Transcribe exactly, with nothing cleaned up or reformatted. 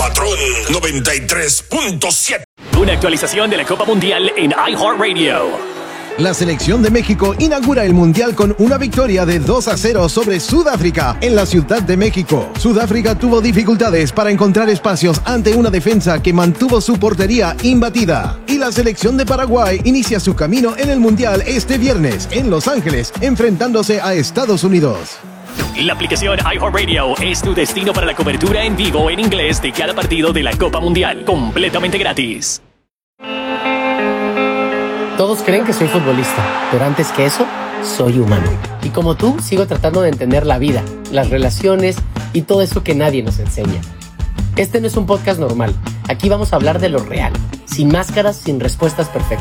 Patrón noventa y tres punto siete. Una actualización de la Copa Mundial en iHeartRadio. La selección de México inaugura el Mundial con una victoria de dos a cero sobre Sudáfrica en la Ciudad de México. Sudáfrica tuvo dificultades para encontrar espacios ante una defensa que mantuvo su portería imbatida. Y la selección de Paraguay inicia su camino en el Mundial este viernes en Los Ángeles, enfrentándose a Estados Unidos. La aplicación iHeartRadio es tu destino para la cobertura en vivo en inglés de cada partido de la Copa Mundial, completamente gratis. Todos creen que soy futbolista, pero antes que eso, soy humano. Y como tú, sigo tratando de entender la vida, las relaciones y todo eso que nadie nos enseña. Este no es un podcast normal. Aquí vamos a hablar de lo real, sin máscaras, sin respuestas perfectas.